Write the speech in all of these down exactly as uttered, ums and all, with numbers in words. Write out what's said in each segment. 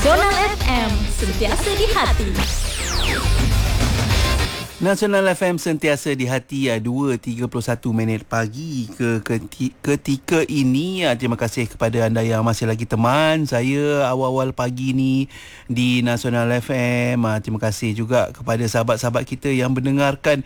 Nasional F M, sentiasa di hati. Nasional F M sentiasa di hati. Dua tiga puluh satu minit pagi ke ketika ini. Terima kasih kepada anda yang masih lagi teman saya awal-awal pagi ni di Nasional F M. Terima kasih juga kepada sahabat-sahabat kita yang mendengarkan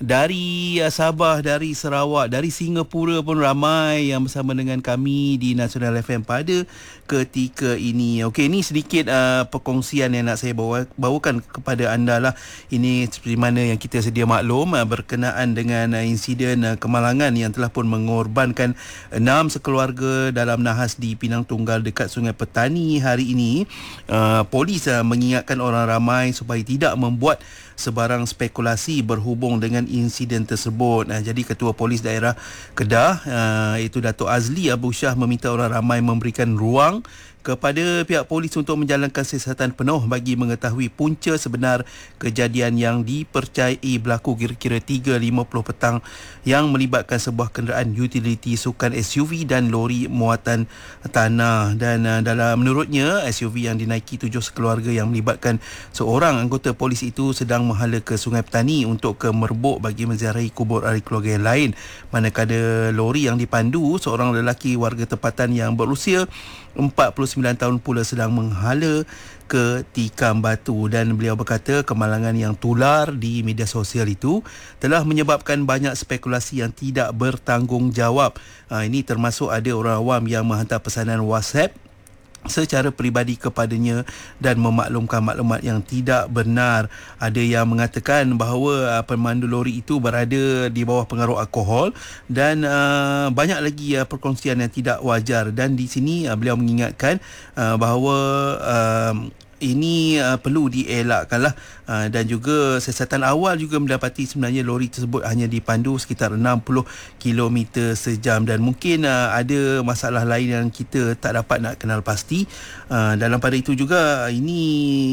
dari Sabah, dari Sarawak, dari Singapura pun ramai yang bersama dengan kami di Nasional F M pada ketika ini. Okey, ini sedikit uh, perkongsian yang nak saya bawa, bawakan kepada anda lah. Ini seperti mana yang kita sedia maklum uh, berkenaan dengan uh, insiden uh, kemalangan yang telah pun mengorbankan enam sekeluarga dalam nahas di Pinang Tunggal dekat Sungai Petani hari ini. Uh, polis uh, mengingatkan orang ramai supaya tidak membuat sebarang spekulasi berhubung dengan insiden tersebut. Uh, jadi Ketua Polis Daerah Kedah uh, iaitu Datuk Azli Abu Shah meminta orang ramai memberikan ruang kepada pihak polis untuk menjalankan siasatan penuh bagi mengetahui punca sebenar kejadian yang dipercayai berlaku kira-kira tiga lima puluh petang yang melibatkan sebuah kenderaan utility sukan S U V dan lori muatan tanah. Dan uh, dalam menurutnya S U V yang dinaiki tujuh sekeluarga yang melibatkan seorang anggota polis itu sedang menghala ke Sungai Petani untuk ke Merbuk bagi menziarahi kubur ahli keluarga yang lain. Manakala lori yang dipandu seorang lelaki warga tempatan yang berusia empat puluh sembilan tahun pula sedang menghala ke Tikam Batu. Dan beliau berkata kemalangan yang tular di media sosial itu telah menyebabkan banyak spekulasi yang tidak bertanggungjawab. Ha, ini termasuk ada orang awam yang menghantar pesanan WhatsApp secara peribadi kepadanya dan memaklumkan maklumat yang tidak benar. Ada yang mengatakan bahawa uh, pemandu lori itu berada di bawah pengaruh alkohol dan uh, banyak lagi uh, perkongsian yang tidak wajar. Dan di sini uh, beliau mengingatkan uh, bahawa uh, ini uh, perlu dielakkanlah uh, dan juga siasatan awal juga mendapati sebenarnya lori tersebut hanya dipandu sekitar enam puluh kilometer sejam dan mungkin uh, ada masalah lain yang kita tak dapat nak kenal pasti. Uh, dalam pada itu juga ini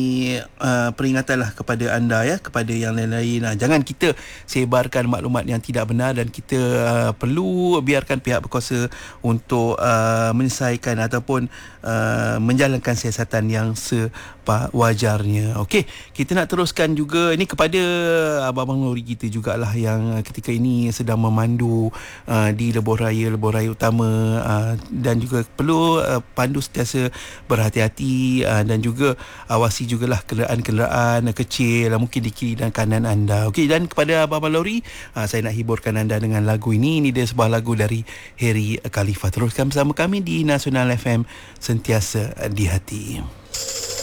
uh, peringatanlah kepada anda ya, kepada yang lain-lain. Uh, jangan kita sebarkan maklumat yang tidak benar dan kita uh, perlu biarkan pihak berkuasa untuk uh, menyelesaikan ataupun uh, menjalankan siasatan yang se wajarnya. Okey, kita nak teruskan juga ini kepada abang-abang lori kita jugalah yang ketika ini sedang memandu uh, di lebuh raya lebuh raya utama uh, dan juga perlu uh, pandu sentiasa berhati-hati uh, dan juga awasi jugalah kenderaan-kenderaan kecil uh, mungkin di kiri dan kanan anda. Okey, dan kepada abang-abang lori uh, saya nak hiburkan anda dengan lagu ini. Ini dia sebuah lagu dari Harry Khalifah. Teruskan bersama kami di Nasional F M sentiasa di hati.